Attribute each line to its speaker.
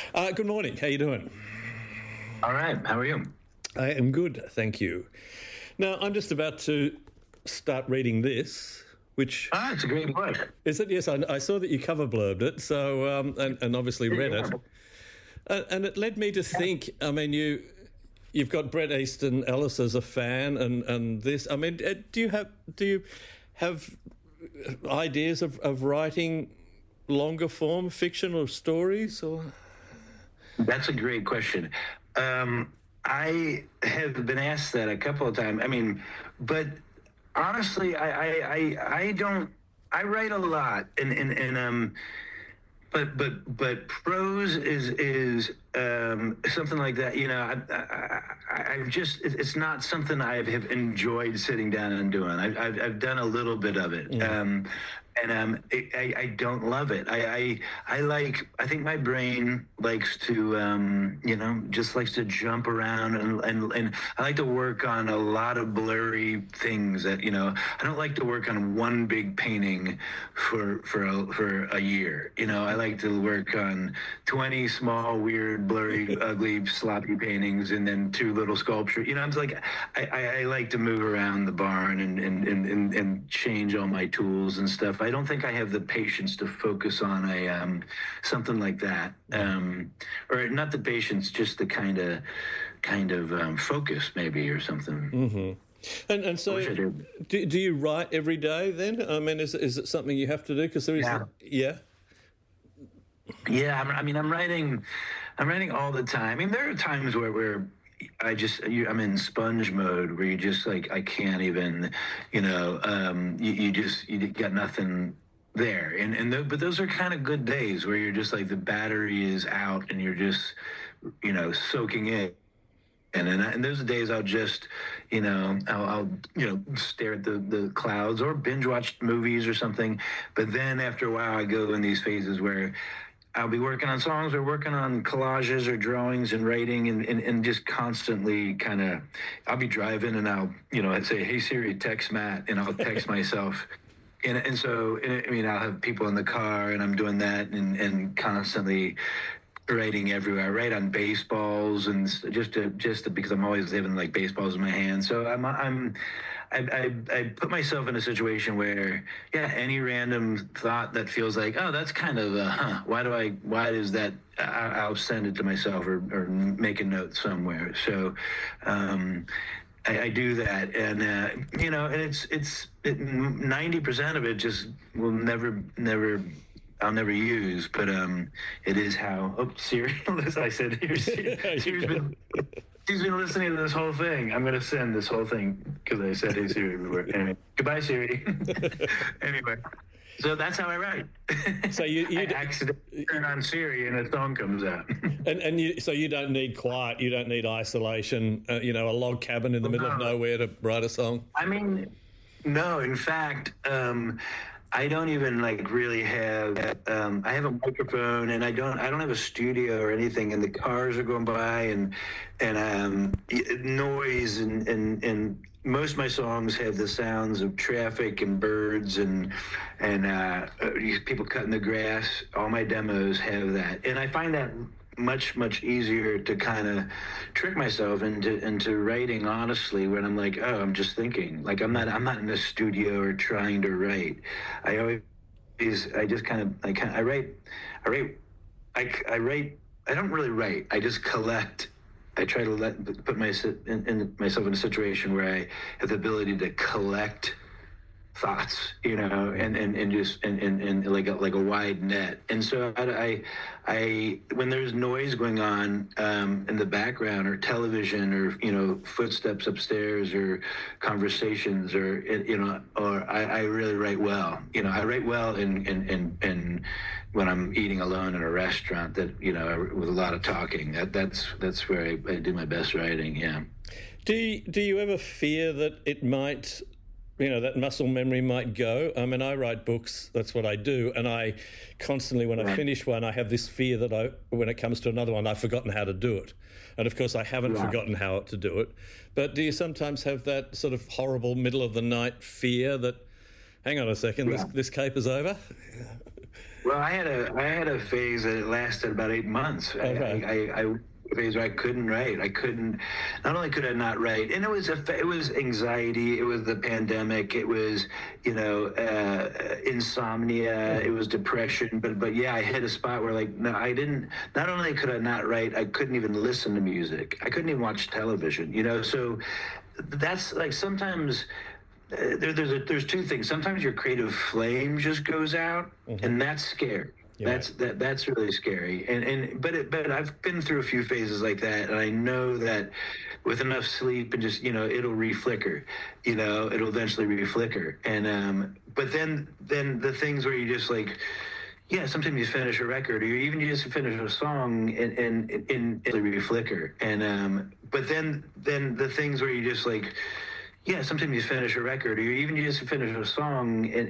Speaker 1: Good morning. How you doing?
Speaker 2: All right. How are you?
Speaker 1: I am good, thank you. Now, I'm just about to start reading this, which...
Speaker 2: It's a great book.
Speaker 1: Is it? Yes, I saw that you cover blurbed it, so and obviously read it. And it led me to think, I mean, you've got Bret Easton Ellis as a fan and this. I mean, do you have ideas of writing longer form fiction or stories or...
Speaker 2: That's a great question. I have been asked that a couple of times. I mean, but honestly, I don't. I write a lot, but prose is something like that. You know, I've just it's not something I have enjoyed sitting down and doing. I've done a little bit of it.
Speaker 1: Mm.
Speaker 2: I don't love it. I think my brain likes to just likes to jump around and I like to work on a lot of blurry things that I don't like to work on one big painting for a year. I like to work on 20 small, weird, blurry, ugly, sloppy paintings and then 2 little sculptures. It's like I like to move around the barn and change all my tools and stuff. I don't think I have the patience to focus on a something like that, or not the patience, just the kind of focus maybe or something.
Speaker 1: Mm-hmm. And so, do you write every day then? I mean, is it something you have to do? Because there is,
Speaker 2: yeah. I'm writing all the time. I mean, there are times where I'm in sponge mode where you just like I can't even, you got nothing there, but those are kind of good days where you're just like the battery is out and you're just soaking in. And those days I'll just, I'll stare at the clouds or binge watch movies or something. But then after a while I go in these phases where I'll be working on songs or working on collages or drawings and writing and just constantly I'll be driving and I'd say, hey Siri, text Matt, and I'll text myself. And so, I'll have people in the car and I'm doing that and constantly writing everywhere. I write on baseballs and just to because I'm always having like baseballs in my hand. So I put myself in a situation where, any random thought that feels like, oh, that's kind of why is that? I'll send it to myself or make a note somewhere. So I do that, and and it's 90% of it just will never. I'll never use, but it is how. Oh, Siri! I said here. She's been listening to this whole thing. I'm going to send this whole thing because I said hey Siri before. Anyway, goodbye Siri. Anyway, so that's how I write.
Speaker 1: So you
Speaker 2: I accidentally turn on Siri and a song comes out.
Speaker 1: So you don't need quiet. You don't need isolation. A log cabin in the middle of nowhere to write a song.
Speaker 2: I mean, no. In fact. I don't even really have. I have a microphone, and I don't have a studio or anything. And the cars are going by, and noise, and most of my songs have the sounds of traffic and birds and people cutting the grass. All my demos have that, and I find that much easier to kind of trick myself into writing honestly when I'm like, oh, I'm just thinking. Like I'm not in a studio or trying to write. I write. I don't really write. I just collect. I try to put myself in a situation where I have the ability to collect thoughts, and just like a wide net. And so I when there's noise going on in the background or television or footsteps upstairs or conversations or I really write well. I write well in when I'm eating alone in a restaurant that with a lot of talking. That's where I do my best writing. Yeah.
Speaker 1: Do you ever fear that it might? That muscle memory might go. I mean, I write books. That's what I do. And I constantly, when I finish one, I have this fear that when it comes to another one, I've forgotten how to do it. And, of course, I haven't forgotten how to do it. But do you sometimes have that sort of horrible middle of the night fear that, hang on a second, this caper's over?
Speaker 2: Well, I had a phase that it lasted about 8 months.
Speaker 1: Okay.
Speaker 2: I phase where I couldn't write. I couldn't. Not only could I not write, and it was anxiety. It was the pandemic. It was insomnia. It was depression. But yeah, I hit a spot where like no, I didn't. Not only could I not write, I couldn't even listen to music. I couldn't even watch television. So that's like sometimes there's two things. Sometimes your creative flame just goes out, and that's scary.
Speaker 1: Yeah.
Speaker 2: That's really scary. But I've been through a few phases like that, and I know that with enough sleep and just it'll reflicker. It'll eventually reflicker. And but then the things where you just like. Yeah, sometimes you finish a record, or even you just finish a song, and it'll reflicker. And but then the things where you just like. Yeah, sometimes you finish a record, or even you just finish a song,